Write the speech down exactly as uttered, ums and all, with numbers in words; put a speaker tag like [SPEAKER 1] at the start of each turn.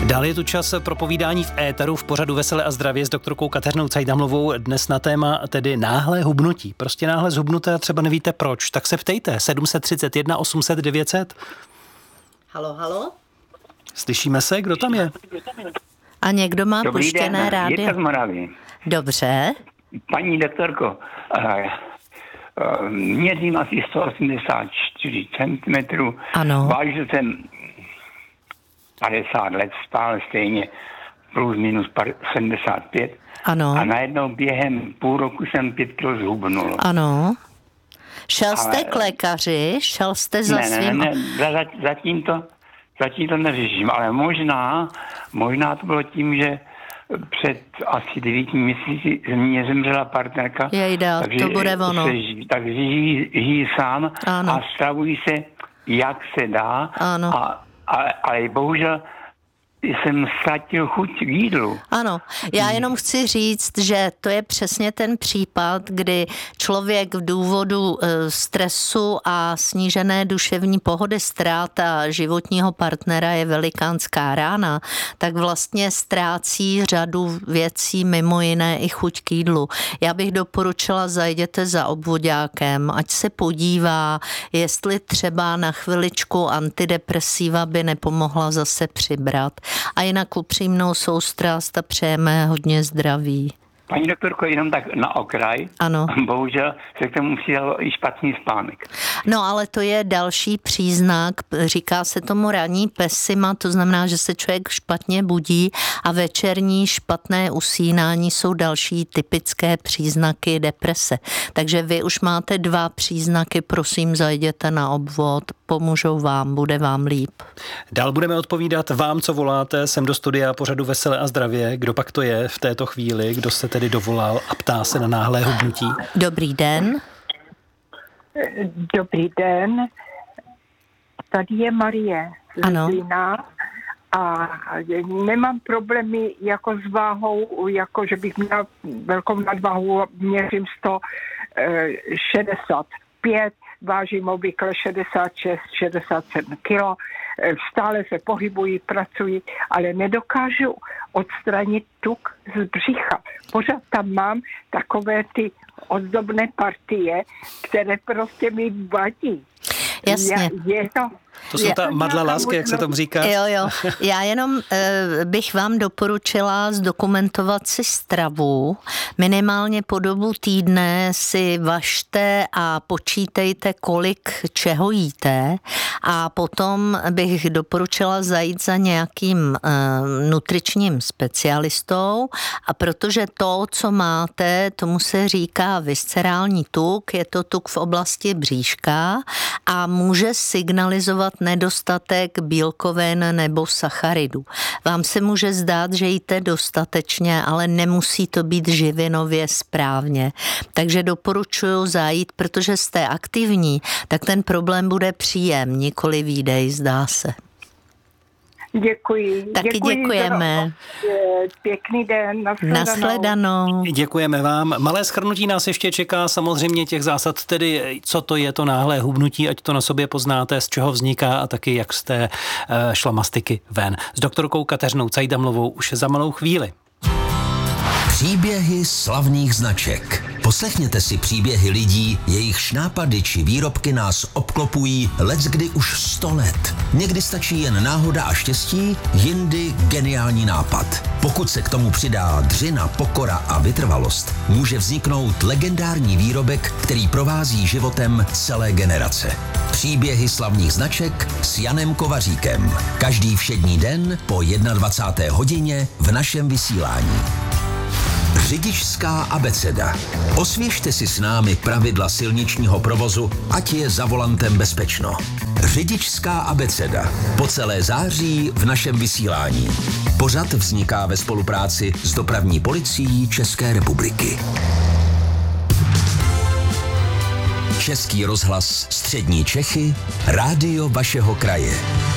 [SPEAKER 1] Dál je tu čas pro povídání v éteru v pořadu Veselé a zdravě s doktorkou Kateřinou Cajdamlovou. Dnes na téma tedy náhlé hubnutí. Prostě náhle zhubnuté a třeba nevíte proč. Tak se ptejte. sedm set třicet jedna osm set devět set.
[SPEAKER 2] Halo, halo?
[SPEAKER 1] Slyšíme se? Kdo tam je?
[SPEAKER 2] A někdo má
[SPEAKER 3] Dobrý
[SPEAKER 2] puštěné
[SPEAKER 3] den,
[SPEAKER 2] rádio?
[SPEAKER 3] Jirka z Moravy.
[SPEAKER 2] Dobře.
[SPEAKER 3] Paní doktorko, uh, uh, měřím asi sto osmdesát čtyři centimetrů.
[SPEAKER 2] Ano.
[SPEAKER 3] Vážil jsem padesát let, stále stejně plus minus sedmdesát pět.
[SPEAKER 2] Ano.
[SPEAKER 3] A najednou během půl roku jsem pět kilo zhubnul.
[SPEAKER 2] Ano. Šel jste
[SPEAKER 3] Ale-
[SPEAKER 2] k lékaři? Šel jste za
[SPEAKER 3] Ne, ne,
[SPEAKER 2] svým...
[SPEAKER 3] ne, ne, za- zatím to, zatím to neřeším, ale možná, možná to bylo tím, že před asi devíti měsíci mě zemřela partnerka.
[SPEAKER 2] Jejda, to bude ono.
[SPEAKER 3] Se ži, takže žijí, žijí sám
[SPEAKER 2] Ano.
[SPEAKER 3] a stravují se, jak se dá.
[SPEAKER 2] Ano.
[SPEAKER 3] A, ale, ale bohužel jsem ztratil chuť k jídlu.
[SPEAKER 2] Ano, já jenom chci říct, že to je přesně ten případ, kdy člověk v důvodu e, stresu a snížené duševní pohody, ztráta životního partnera je velikánská rána, tak vlastně ztrácí řadu věcí, mimo jiné i chuť k jídlu. Já bych doporučila, zajděte za obvoďákem, ať se podívá, jestli třeba na chviličku antidepresiva by nepomohla zase přibrat. A jinak upřímnou soustrast a přejeme hodně zdraví.
[SPEAKER 3] Paní doktorko, jenom tak na okraj.
[SPEAKER 2] Ano.
[SPEAKER 3] Bohužel se k tomu přidal i špatný spánek.
[SPEAKER 2] No ale to je další příznak, říká se tomu ranní pesima, to znamená, že se člověk špatně budí a večerní špatné usínání jsou další typické příznaky deprese. Takže vy už máte dva příznaky, prosím, zajděte na obvod, pomůžou vám, bude vám líp.
[SPEAKER 1] Dál budeme odpovídat vám, co voláte sem do studia pořadu Veselé a zdravě. Kdo pak to je v této chvíli, kdo se tedy dovolal a ptá se na náhlé hubnutí?
[SPEAKER 2] Dobrý den.
[SPEAKER 4] Dobrý den, tady je Marie z
[SPEAKER 2] Ano.
[SPEAKER 4] Zlína a nemám problémy jako s váhou, jako že bych měla velkou nadváhu, měřím sto šedesát pět, vážím obvykle šedesát šest šedesát sedm kilo, stále se pohybuji, pracuji, ale nedokážu odstranit tuk z břicha. Pořád tam mám takové ty ozdobné partie, které prostě mi vadí.
[SPEAKER 2] Jasně.
[SPEAKER 4] Je, je to,
[SPEAKER 1] To jsou ta madla lásky, jak se tomu říká.
[SPEAKER 2] Jo, jo. Já jenom e, bych vám doporučila zdokumentovat si stravu. Minimálně po dobu týdne si važte a počítejte, kolik čeho jíte. A potom bych doporučila zajít za nějakým e, nutričním specialistou. A protože to, co máte, tomu se říká viscerální tuk, je to tuk v oblasti bříška a může signalizovat nedostatek bílkovin nebo sacharidů. Vám se může zdát, že jíte dostatečně, ale nemusí to být živinově správně. Takže doporučuji zajít, protože jste aktivní, tak ten problém bude příjem, nikoli výdej, zdá se.
[SPEAKER 4] Děkuji.
[SPEAKER 2] Taky
[SPEAKER 4] děkuji
[SPEAKER 2] děkujeme.
[SPEAKER 4] Za, pěkný den. Nashledanou.
[SPEAKER 2] Nashledanou.
[SPEAKER 1] Děkujeme vám. Malé shrnutí nás ještě čeká, samozřejmě těch zásad, tedy co to je to náhlé hubnutí, ať to na sobě poznáte, z čeho vzniká a taky jak z té uh, šlamastiky ven. S doktorkou Kateřinou Cajdamlovou už za malou chvíli.
[SPEAKER 5] Příběhy slavných značek. Poslechněte si příběhy lidí, jejichž nápady či výrobky nás obklopují leckdy už sto let. Někdy stačí jen náhoda a štěstí, jindy geniální nápad. Pokud se k tomu přidá dřina, pokora a vytrvalost, může vzniknout legendární výrobek, který provází životem celé generace. Příběhy slavných značek s Janem Kovaříkem. Každý všední den po dvacáté jedné hodině v našem vysílání. Řidičská abeceda. Osvěžte si s námi pravidla silničního provozu, ať je za volantem bezpečno. Řidičská abeceda. Po celé září v našem vysílání. Pořad vzniká ve spolupráci s Dopravní policií České republiky. Český rozhlas Střední Čechy, rádio vašeho kraje.